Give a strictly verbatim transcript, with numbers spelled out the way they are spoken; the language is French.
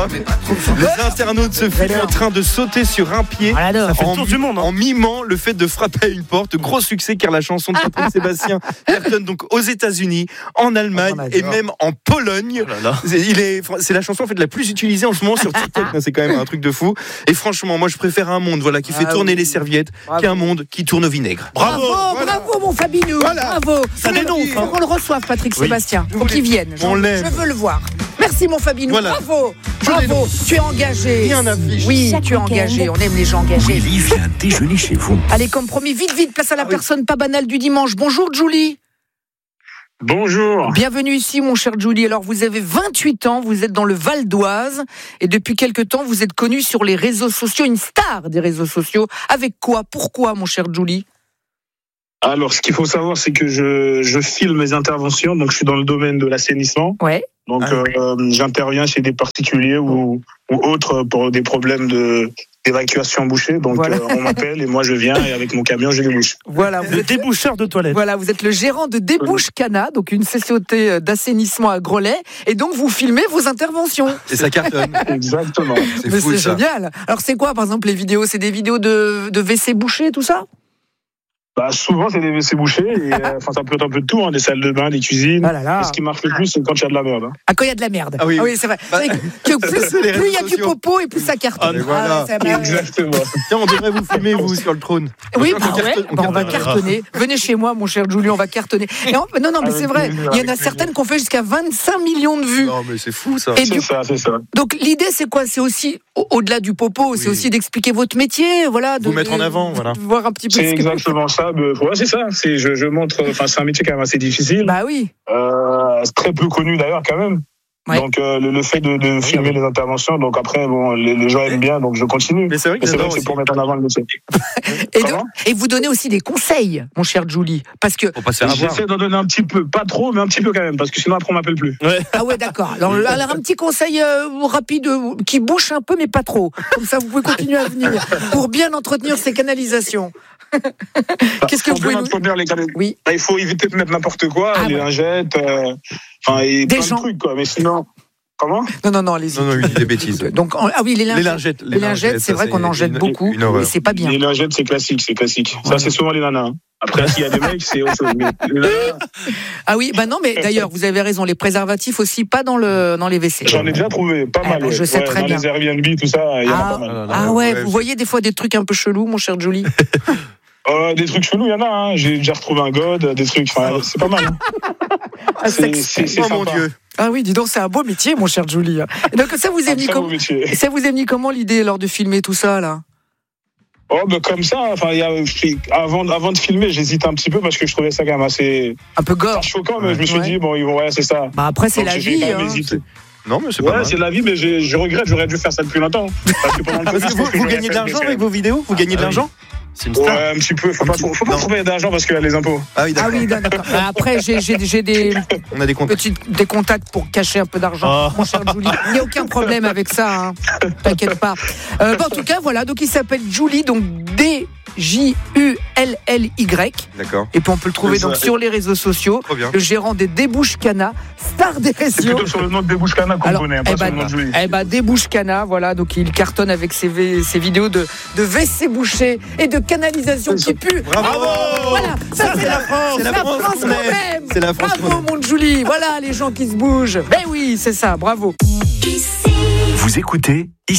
Les internautes se filment en train de sauter sur un pied Ça fait le en, tour du monde, hein. en mimant le fait de frapper à une porte. Gros succès car la chanson de Patrick Sébastien cartonne donc aux États-Unis, en Allemagne Oh, et même en Pologne. Oh là là. C'est, il est, c'est la chanson en fait la plus utilisée en ce moment sur TikTok. C'est quand même un truc de fou. Et franchement, moi je préfère un monde voilà qui fait Ah tourner oui. les serviettes Bravo. qu'un monde qui tourne au vinaigre. Bravo. Bravo, Voilà. bravo mon Fabinou, Voilà. bravo. Ça Faut le- dénonce, Faut hein. qu'on le reçoive, Patrick Oui. Sébastien. Vous Faut qu'il voulez- vienne. On Je- l'aime. Je veux le voir. Merci mon Fabinou, Voilà. bravo, Je bravo. dénonce. Tu es engagé. Rien n'affiche. Oui, Chaque tu es week-end. engagé. On aime les gens engagés. Willy vient déjeuner chez vous. Allez, comme promis, vite, vite, place à la Ah oui. personne pas banale du dimanche. Bonjour Julie. Bonjour. Bienvenue ici, mon cher Julie. Alors, vous avez vingt-huit ans, vous êtes dans le Val d'Oise et depuis quelque temps, vous êtes connu sur les réseaux sociaux, une star des réseaux sociaux. Avec quoi? Pourquoi, mon cher Julie? Alors, ce qu'il faut savoir, c'est que je, je filme mes interventions. Donc, je suis dans le domaine de l'assainissement. Ouais. Donc, Ah. euh, j'interviens chez des particuliers ou, ou autres pour des problèmes de d'évacuation bouchée. Donc, Voilà. euh, on m'appelle et moi, je viens et avec mon camion, je débouche. Voilà, vous Le êtes, déboucheur de toilettes. voilà, vous êtes le gérant de Débouche Cana, donc une société d'assainissement à Grelais, et donc vous filmez vos interventions. Et ça cartonne. Exactement. C'est Mais fou c'est ça. génial. Alors c'est quoi, par exemple, les vidéos? C'est des vidéos de, de W C bouchées, tout ça? Bah, souvent, c'est des W C bouchés. Et, euh, enfin, ça peut être un peu de tout, hein, des salles de bain, des cuisines. Ah là là. Et ce qui marche le plus, c'est quand il y a de la merde. hein. Ah, quand il y a de la merde. Ah oui. c'est vrai. Bah, C'est vrai que plus c'est les plus il y a réseaux du sociaux. popo et plus ça cartonne. Ah, mais voilà. ouais, c'est vrai. Exactement. Tiens, on devrait vous filmer vous sur le trône. Oui, On bah ouais, cartonne- on bah on va cartonne. cartonner. Venez chez moi, mon cher Julie, on va cartonner. Et en- non, non, mais Avec c'est vrai. plaisir, Il y en avec a plaisir. certaines qu'on fait jusqu'à vingt-cinq millions de vues. Non mais c'est fou ça. Et C'est du ça, c'est ça. Donc l'idée c'est quoi? C'est aussi au- au-delà du popo, c'est Oui. aussi d'expliquer votre métier, voilà, de Vous mettre en avant, de- voilà. de voir un petit peu. C'est ce que- exactement ça. Mais, ouais, c'est ça. C'est, je, je montre. Enfin, c'est un métier quand même assez difficile. Bah oui. Euh, c'est très peu connu d'ailleurs quand même. Ouais. Donc euh, le, le fait de, de filmer les interventions, donc après bon, les, les gens aiment bien, donc je continue. Mais c'est vrai que Mais c'est vrai j'adore que c'est aussi. pour mettre en avant le métier. Et, Comment donc- et vous donnez aussi des conseils, mon cher Julie, parce que Faut pas se faire avoir. J'essaie d'en donner un petit peu, pas trop, mais un petit peu quand même, parce que sinon après on m'appelle plus. ah ouais d'accord. Alors, alors, un petit conseil euh, rapide euh, qui bouche un peu mais pas trop. Comme ça vous pouvez continuer à venir pour bien entretenir ces canalisations. Qu'est-ce que Pour vous pouvez bien nous... entretenir les canaux. Oui. Bah, il faut éviter de mettre n'importe quoi, Ah les ouais. lingettes, euh, enfin et Des plein gens. de trucs quoi. Mais sinon, comment Non non non, allez-y. Non non, il dit des bêtises. Donc en- ah oui les lingettes. Les lingettes, Les lingettes, c'est ça, vrai qu'on en jette une- beaucoup une horreur. et c'est pas bien. Les lingettes, c'est classique, c'est classique. Voilà. Ça, c'est souvent les nanas. hein. Après, s'il y a des mecs, c'est autre chose. Mais les nanas, Ah oui, bah non, mais d'ailleurs, vous avez raison, les préservatifs aussi, pas dans, le, dans les W C. j'en ai déjà trouvé pas Ah, mal. bah, ouais. je sais Ouais, très dans bien. les Airbnb, tout ça, il y en a Ah, pas mal. là là. ah ouais, Ouais, vous c'est- voyez des fois des trucs un peu chelous, mon cher Julie. Euh, des trucs chelous, il y en a. Hein. J'ai déjà retrouvé un god, des trucs. Enfin, c'est pas mal. hein. Un C'est- sexe. c'est- c'est Oh mon sympa. Dieu. Ah oui, dis donc, c'est un beau métier, mon cher Julie. Et donc ça vous est Un venu très beau comme... métier. ça vous est venu comment l'idée lors de filmer tout ça là? Oh, ben comme ça, enfin, il y a, avant, avant de filmer, j'hésitais un petit peu parce que je trouvais ça quand même assez Un peu gore. pas choquant, mais je me suis Ouais. dit, bon, ils vont- ouais, c'est ça. Bah après c'est Donc, la j'ai vie. quand même Hein. hésité. Non mais c'est pas Ouais, mal. c'est la vie, mais j'ai- je regrette, j'aurais dû faire ça depuis longtemps. Parce que pendant le Parce Covid, que je vous, pense que vous j'aurais gagnez de fait l'argent des avec vos vidéos? Vous gagnez de Ah oui. l'argent? C'est une star. Ouais, un petit peu. Faut Un pas, petit- trop- faut pas non. trouver d'argent parce qu'il y a les impôts. Ah oui Ah d'accord. oui, d'accord. Bah, après j'ai j'ai- j'ai des On a des comptes. petits des contacts pour cacher un peu d'argent, Oh. mon cher Julie. Il n'y a aucun problème avec ça, hein. T'inquiète pas. Euh, bah, en tout cas, voilà, donc il s'appelle Julie, donc D J U L L Y. D'accord. Et puis on peut le trouver C'est ça. donc sur les réseaux sociaux. Trop bien. Le gérant des Débouche Cana, star des C'est réseaux. plutôt sur le nom de Débouche Cana qu'on Alors, connaît, hein, eh pas sur ben, le nom de Julie. eh ben, Débouche Cana, voilà, donc il cartonne avec ses, v- ses vidéos de, de W C bouchées et de canalisation qui pue. Bravo. Voilà, ça, c'est la France, c'est la France qu'on qu'on aime. aime. C'est la France qu'on Bravo, mon Julie, voilà les gens qui se bougent. Ben oui, c'est ça, bravo. Vous écoutez